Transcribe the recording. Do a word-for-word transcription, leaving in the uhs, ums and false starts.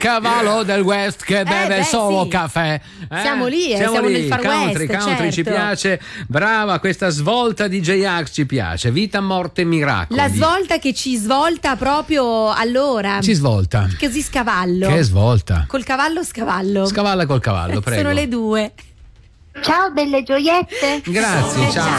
cavallo del West che beve beh, solo sì. caffè. Eh? Siamo lì, eh, siamo lì. nel Far country, West, country ci certo. piace. Brava, questa svolta di J-Ax ci piace. Vita, morte, miracoli. La svolta che ci svolta proprio allora. Ci svolta. Così scavallo. Che svolta. Col cavallo scavallo. Scavalla col cavallo, prego. Sono le due. Ciao belle gioiette. Grazie, ciao.